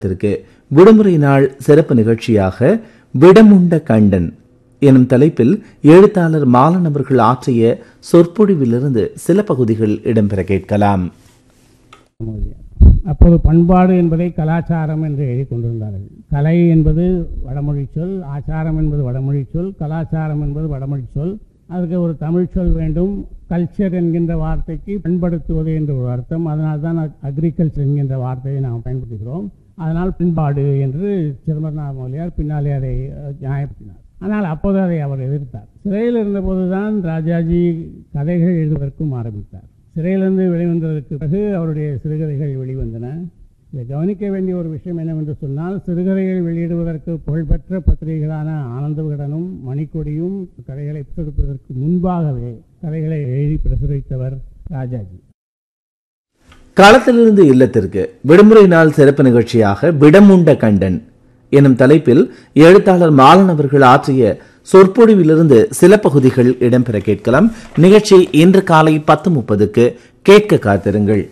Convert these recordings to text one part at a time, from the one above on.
விடுமுறை நாள் சிறப்பு நிகழ்ச்சியாக விடமுண்ட கண்டன் எனும் தலைப்பில் எழுத்தாளர் மாலன் அவர்கள் ஆற்றிய சொற்பொழிவிலிருந்து சில பகுதிகள் இடம்பெற கேட்கலாம். அப்போது பண்பாடு என்பதை கலாச்சாரம் என்று எழுதி கொண்டிருந்தார்கள். கலை என்பது வடமொழி சொல், ஆச்சாரம் என்பது வடமொழி சொல், கலாச்சாரம் என்பது வடமொழி சொல். அதுக்கு ஒரு தமிழ் சொல் வேண்டும். கல்ச்சர் என்கின்ற வார்த்தைக்கு பண்படுத்துவது என்ற ஒரு அர்த்தம். அதனால்தான் அக்ரிகல்ச்சர் என்கின்ற வார்த்தையை நாம் பயன்படுத்துகிறோம். அதனால் பண்பாடு என்று சிதம்பரநாத முதலியார் பின்னாலே அதை நியாயப்படுத்தினார். ஆனால் அப்போது அதை அவர் எதிர்த்தார். சிறையில் இருந்தபோதுதான் ராஜாஜி கதைகள் எழுதுவதற்கும் ஆரம்பித்தார். சிறையிலிருந்து வெளிவந்ததற்கு பிறகு அவருடைய சிறுகதைகள் வெளிவந்தன. இதை கவனிக்க வேண்டிய ஒரு விஷயம் என்னவென்று சொன்னால், சிறுகதைகள் வெளியிடுவதற்கு புகழ்பெற்ற பத்திரிகைகளான ஆனந்த விகடனும் மணிக்கொடியும் கதைகளை பிரசுரிப்பதற்கு முன்பாகவே கதைகளை எழுதி பிரசுரித்தவர் ராஜாஜி. களத்திலிருந்து இல்லத்திற்கு விடுமுறை நாள் சிறப்பு நிகழ்ச்சியாக விடமுண்ட கண்டன் எனும் தலைப்பில் எழுத்தாளர் மாலன் அவர்கள் ஆற்றிய சொற்பொழிவிலிருந்து சில பகுதிகள் இடம்பெற கேட்கலாம். நிகழ்ச்சி இன்று காலை 10:30 கேட்க காத்திருங்கள்.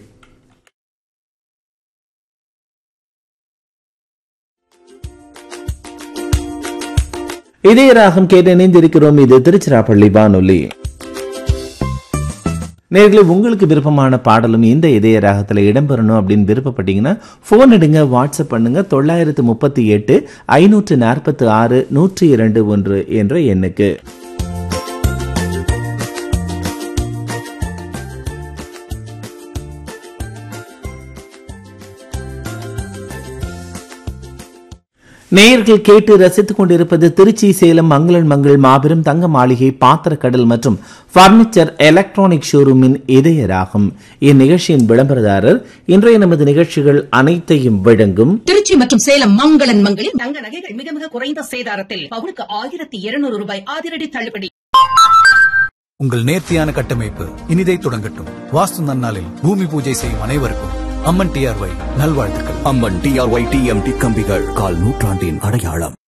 இதய ராகம் கேட்டு இணைந்திருக்கிறோம். இது திருச்சிராப்பள்ளி வானொலி. நேர்களை உங்களுக்கு விருப்பமான பாடலும் இந்த இதய ராகத்தில் இடம்பெறணும் அப்படின்னு விருப்பப்பட்டீங்கன்னா போன் எடுங்க, வாட்ஸ்அப் பண்ணுங்க 938 546 102 என்ற எண்ணுக்கு. நேயர்கள் கேட்டு ரசித்துக் கொண்டிருப்பது திருச்சி சேலம் மங்களன் மங்கள் மாபெரும் தங்க மாளிகை பாத்திரக்கடல் மற்றும் பர்னிச்சர் எலக்ட்ரானிக் ஷோரூமின் இதய ராகம். இந்நிகழ்ச்சியின் விளம்பரதாரர் இன்றைய நமது நிகழ்ச்சிகள் அனைத்தையும் வழங்கும் திருச்சி மற்றும் சேலம் மங்களன் மங்களில் தங்க நகைகள் மிக மிக குறைந்த சேதாரத்தில் பவுனுக்கு 1200 ரூபாய் அதிரடி தள்ளுபடி. உங்கள் நேர்த்தியான கட்டமைப்பு இனிதை தொடங்கட்டும். வாஸ்து நன்னாளில் பூமி பூஜை செய்யும் அனைவருக்கும் அம்மன் டிஆர்ஒய் நல்வாழ்த்துக்கள். அம்மன் டிஆர்ஒய் டிஎம்டி கம்பிகள் கால் நூற்றாண்டின் அடையாளம்.